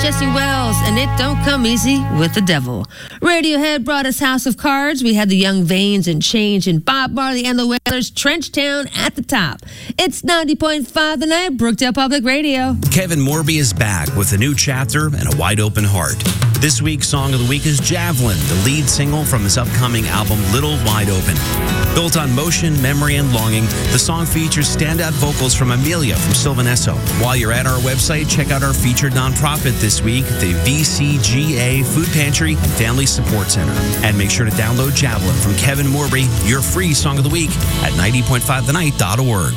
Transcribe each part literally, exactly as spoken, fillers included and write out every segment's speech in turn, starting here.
Jesse Wells, and It Don't Come Easy with the Devil. Radiohead brought us House of Cards. We had the Young Veins and Change and Bob Marley and the Wailers, Trenchtown at the top. It's ninety point five The Night, Brookdale Public Radio. Kevin Morby is back with a new chapter and a wide open heart. This week's Song of the Week is Javelin, the lead single from his upcoming album Little Wide Open. Built on motion, memory, and longing, the song features standout vocals from Amelia from Sylvanesso. While you're at our website, check out our featured nonprofit this week, the V C G A Food Pantry and Family Support Center. And make sure to download Javelin from Kevin Morby, your free Song of the Week, at ninety point five the night dot org.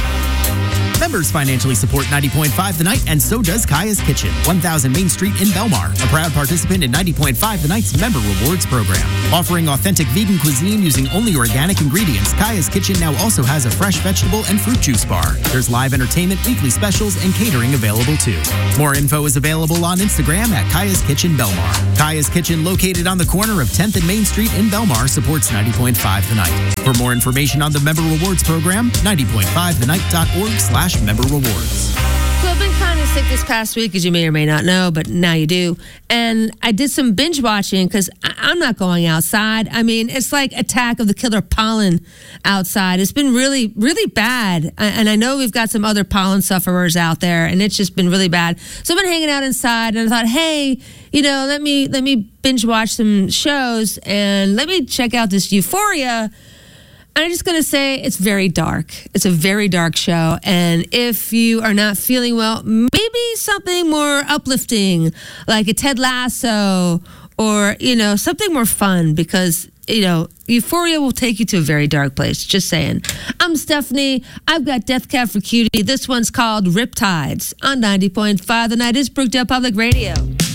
Members financially support ninety point five The Night, and so does Kaya's Kitchen, one thousand Main Street in Belmar, a proud participant in ninety point five The Night's Member Rewards program. Offering authentic vegan cuisine using only organic ingredients, Kaya's Kitchen now also has a fresh vegetable and fruit juice bar. There's live entertainment, weekly specials, and catering available too. More info is available on Instagram at Kaya's Kitchen Belmar. Kaya's Kitchen, located on the corner of tenth and Main Street in Belmar, supports ninety point five The Night. For more information on the Member Rewards program, ninety point five the night dot org slash member rewards. So I've been kind of sick this past week, as you may or may not know, but now you do. And I did some binge watching because I'm not going outside. I mean, it's like attack of the killer pollen outside. It's been really, really bad. And I know we've got some other pollen sufferers out there, and it's just been really bad. So I've been hanging out inside, and I thought, hey, you know, let me let me binge watch some shows, and let me check out this Euphoria. I'm just going to say it's very dark. It's a very dark show. And if you are not feeling well, maybe something more uplifting, like a Ted Lasso, or, you know, something more fun, because, you know, Euphoria will take you to a very dark place. Just saying. I'm Stephanie. I've got Death Cab for Cutie. This one's called Riptides on ninety point five The Night is Brookdale Public Radio.